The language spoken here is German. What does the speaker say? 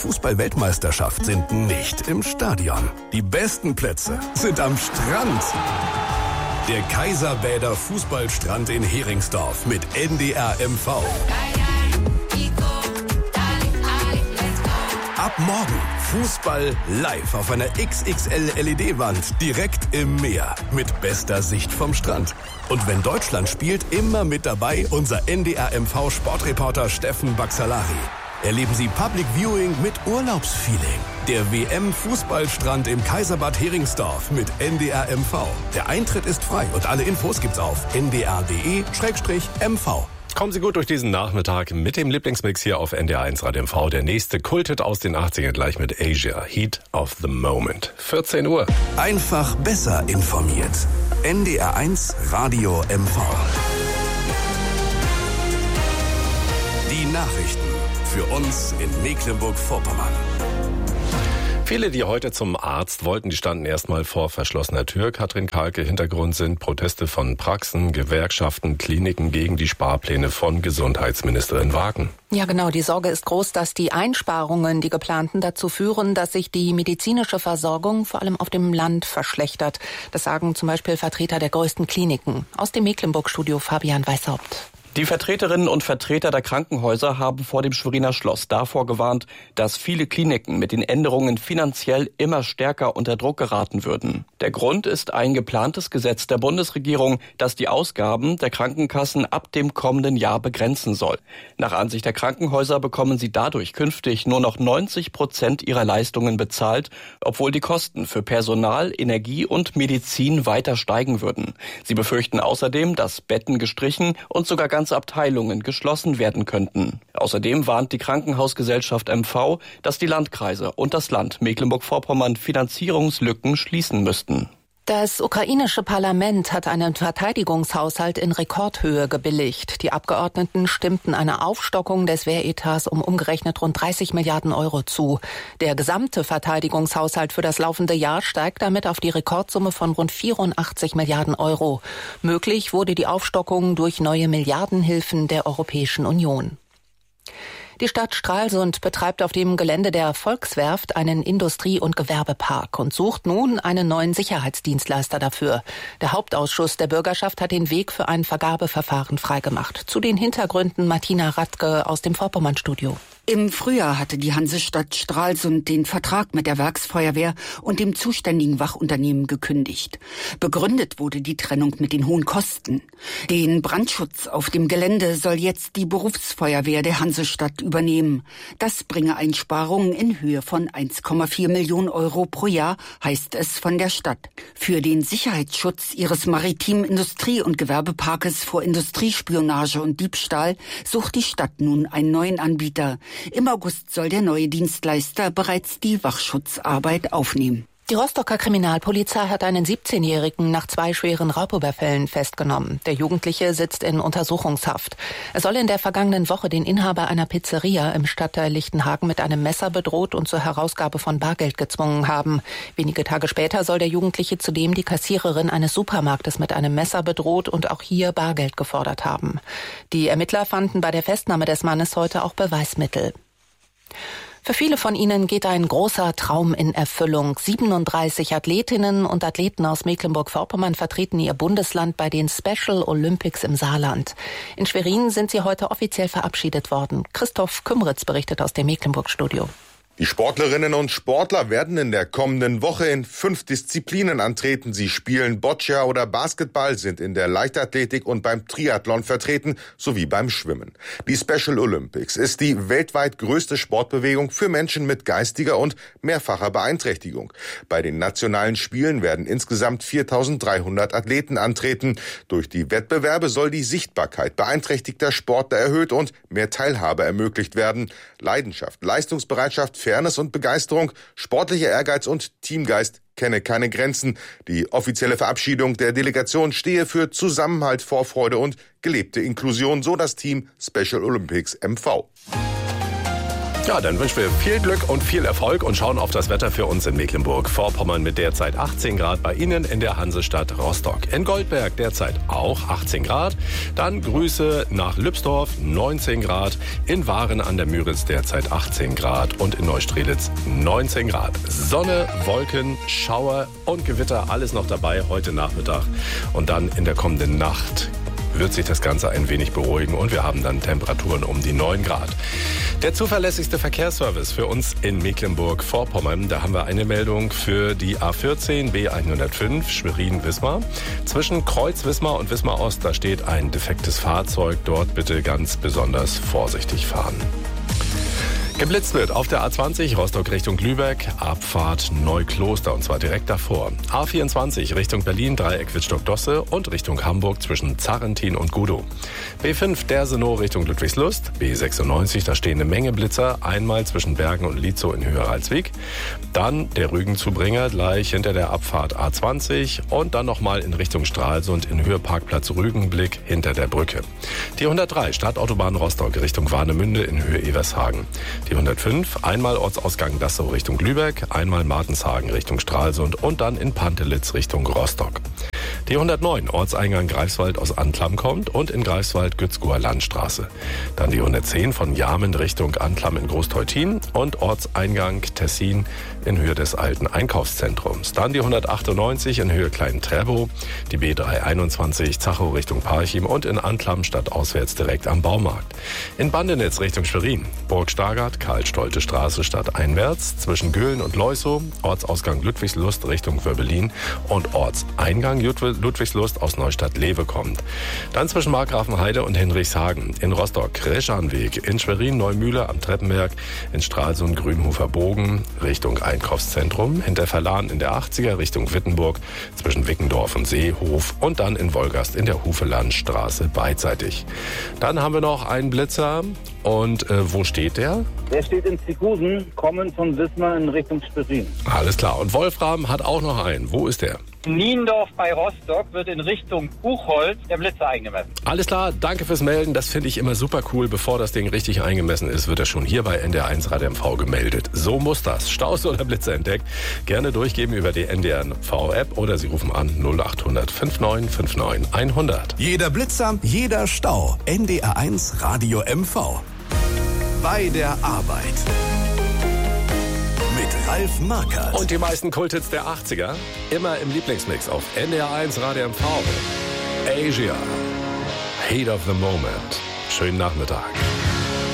Fußball-Weltmeisterschaft sind nicht im Stadion. Die besten Plätze sind am Strand. Der Kaiserbäder Fußballstrand in Heringsdorf mit NDR MV. Ab morgen Fußball live auf einer XXL LED-Wand direkt im Meer mit bester Sicht vom Strand. Und wenn Deutschland spielt, immer mit dabei unser NDR MV Sportreporter Steffen Baxalari. Erleben Sie Public Viewing mit Urlaubsfeeling. Der WM-Fußballstrand im Kaiserbad Heringsdorf mit NDR MV. Der Eintritt ist frei und alle Infos gibt's auf ndr.de/mv. Kommen Sie gut durch diesen Nachmittag mit dem Lieblingsmix hier auf NDR1 Radio MV. Der nächste Kulthit aus den 80ern gleich mit Asia. Heat of the Moment. 14 Uhr. Einfach besser informiert. NDR1 Radio MV. Die Nachrichten für uns in Mecklenburg-Vorpommern. Viele, die heute zum Arzt wollten, die standen erstmal vor verschlossener Tür. Katrin Kahlke, Hintergrund sind Proteste von Praxen, Gewerkschaften, Kliniken gegen die Sparpläne von Gesundheitsministerin Wagen. Ja, genau. Die Sorge ist groß, dass die Einsparungen, die geplanten, dazu führen, dass sich die medizinische Versorgung vor allem auf dem Land verschlechtert. Das sagen zum Beispiel Vertreter der größten Kliniken. Aus dem Mecklenburg-Studio Fabian Weishaupt. Die Vertreterinnen und Vertreter der Krankenhäuser haben vor dem Schweriner Schloss davor gewarnt, dass viele Kliniken mit den Änderungen finanziell immer stärker unter Druck geraten würden. Der Grund ist ein geplantes Gesetz der Bundesregierung, das die Ausgaben der Krankenkassen ab dem kommenden Jahr begrenzen soll. Nach Ansicht der Krankenhäuser bekommen sie dadurch künftig nur noch 90% ihrer Leistungen bezahlt, obwohl die Kosten für Personal, Energie und Medizin weiter steigen würden. Sie befürchten außerdem, dass Betten gestrichen und sogar ganze Abteilungen geschlossen werden könnten. Außerdem warnt die Krankenhausgesellschaft MV, dass die Landkreise und das Land Mecklenburg-Vorpommern Finanzierungslücken schließen müssten. Das ukrainische Parlament hat einen Verteidigungshaushalt in Rekordhöhe gebilligt. Die Abgeordneten stimmten einer Aufstockung des Wehretats um umgerechnet rund 30 Milliarden Euro zu. Der gesamte Verteidigungshaushalt für das laufende Jahr steigt damit auf die Rekordsumme von rund 84 Milliarden Euro. Möglich wurde die Aufstockung durch neue Milliardenhilfen der Europäischen Union. Die Stadt Stralsund betreibt auf dem Gelände der Volkswerft einen Industrie- und Gewerbepark und sucht nun einen neuen Sicherheitsdienstleister dafür. Der Hauptausschuss der Bürgerschaft hat den Weg für ein Vergabeverfahren freigemacht. Zu den Hintergründen Martina Radke aus dem Vorpommernstudio. Im Frühjahr hatte die Hansestadt Stralsund den Vertrag mit der Werksfeuerwehr und dem zuständigen Wachunternehmen gekündigt. Begründet wurde die Trennung mit den hohen Kosten. Den Brandschutz auf dem Gelände soll jetzt die Berufsfeuerwehr der Hansestadt übernehmen. Das bringe Einsparungen in Höhe von 1,4 Millionen Euro pro Jahr, heißt es von der Stadt. Für den Sicherheitsschutz ihres maritimen Industrie- und Gewerbeparkes vor Industriespionage und Diebstahl sucht die Stadt nun einen neuen Anbieter. Im August soll der neue Dienstleister bereits die Wachschutzarbeit aufnehmen. Die Rostocker Kriminalpolizei hat einen 17-Jährigen nach 2 schweren Raubüberfällen festgenommen. Der Jugendliche sitzt in Untersuchungshaft. Er soll in der vergangenen Woche den Inhaber einer Pizzeria im Stadtteil Lichtenhagen mit einem Messer bedroht und zur Herausgabe von Bargeld gezwungen haben. Wenige Tage später soll der Jugendliche zudem die Kassiererin eines Supermarktes mit einem Messer bedroht und auch hier Bargeld gefordert haben. Die Ermittler fanden bei der Festnahme des Mannes heute auch Beweismittel. Für viele von ihnen geht ein großer Traum in Erfüllung. 37 Athletinnen und Athleten aus Mecklenburg-Vorpommern vertreten ihr Bundesland bei den Special Olympics im Saarland. In Schwerin sind sie heute offiziell verabschiedet worden. Christoph Kümritz berichtet aus dem Mecklenburg-Studio. Die Sportlerinnen und Sportler werden in der kommenden Woche in 5 Disziplinen antreten. Sie spielen Boccia oder Basketball, sind in der Leichtathletik und beim Triathlon vertreten, sowie beim Schwimmen. Die Special Olympics ist die weltweit größte Sportbewegung für Menschen mit geistiger und mehrfacher Beeinträchtigung. Bei den nationalen Spielen werden insgesamt 4.300 Athleten antreten. Durch die Wettbewerbe soll die Sichtbarkeit beeinträchtigter Sportler erhöht und mehr Teilhabe ermöglicht werden. Leidenschaft, Leistungsbereitschaft, Fairness und Begeisterung, sportlicher Ehrgeiz und Teamgeist kenne keine Grenzen. Die offizielle Verabschiedung der Delegation stehe für Zusammenhalt, Vorfreude und gelebte Inklusion, so das Team Special Olympics MV. Ja, dann wünschen wir viel Glück und viel Erfolg und schauen auf das Wetter für uns in Mecklenburg-Vorpommern mit derzeit 18 Grad bei Ihnen in der Hansestadt Rostock. In Goldberg derzeit auch 18 Grad. Dann Grüße nach Lübsdorf, 19 Grad. In Waren an der Müritz derzeit 18 Grad und in Neustrelitz 19 Grad. Sonne, Wolken, Schauer und Gewitter, alles noch dabei heute Nachmittag. Und dann in der kommenden Nacht wird sich das Ganze ein wenig beruhigen und wir haben dann Temperaturen um die 9 Grad. Der zuverlässigste Verkehrsservice für uns in Mecklenburg-Vorpommern, da haben wir eine Meldung für die A14 B105 Schwerin-Wismar. Zwischen Kreuz-Wismar und Wismar-Ost, da steht ein defektes Fahrzeug. Dort bitte ganz besonders vorsichtig fahren. Geblitzt wird auf der A20 Rostock Richtung Lübeck, Abfahrt Neukloster und zwar direkt davor. A24 Richtung Berlin, Dreieck Wittstock-Dosse und Richtung Hamburg zwischen Zarrentin und Gudow. B5 Dersenow Richtung Ludwigslust, B96, da stehen eine Menge Blitzer, einmal zwischen Bergen und Lietzow in Höhe Ralswiek. Dann der Rügenzubringer gleich hinter der Abfahrt A20 und dann nochmal in Richtung Stralsund in Höhe Parkplatz Rügenblick hinter der Brücke. Die 103 Stadtautobahn Rostock Richtung Warnemünde in Höhe Evershagen. Die 105, einmal Ortsausgang Dassow Richtung Lübeck, einmal Martenshagen Richtung Stralsund und dann in Pantelitz Richtung Rostock. Die 109, Ortseingang Greifswald aus Antlam kommt und in Greifswald Gützkower Landstraße. Dann die 110 von Jarmen Richtung Antlam in Großteutin und Ortseingang Tessin in Höhe des alten Einkaufszentrums. Dann die 198 in Höhe Klein-Trebow, die B321 Zachow Richtung Parchim und in Antlam stadtauswärts direkt am Baumarkt. In Bandenitz Richtung Schwerin, Burg Stargard, Karl-Stolte Straße stadteinwärts, zwischen Göhlen und Leusow, Ortsausgang Ludwigslust Richtung Wörbelin und Ortseingang Ludwigslust aus Neustadt-Lewe kommt. Dann zwischen Markgrafenheide und Hinrichshagen, in Rostock Reschanweg, in Schwerin Neumühle am Treppenberg, in Stralsund Grünhofer Bogen Richtung Einkaufszentrum, hinter Verlan in der 80er Richtung Wittenburg, zwischen Wickendorf und Seehof und dann in Wolgast in der Hufelandstraße beidseitig. Dann haben wir noch einen Blitzer und wo steht der? Der steht in Zigusen, kommen von Wismar in Richtung Schwerin. Alles klar. Und Wolfram hat auch noch einen. Wo ist der? Niendorf bei Rostock wird in Richtung Buchholz der Blitzer eingemessen. Alles klar, danke fürs Melden. Das finde ich immer super cool. Bevor das Ding richtig eingemessen ist, wird er schon hier bei NDR1 Radio MV gemeldet. So muss das. Staus oder Blitzer entdeckt? Gerne durchgeben über die NDR MV-App oder Sie rufen an 0800 59 59 100. Jeder Blitzer, jeder Stau. NDR1 Radio MV. Bei der Arbeit. Mit Ralf Markert. Und die meisten Kulthits der 80er immer im Lieblingsmix auf NDR1 Radio MV. Asia. Heat of the Moment. Schönen Nachmittag.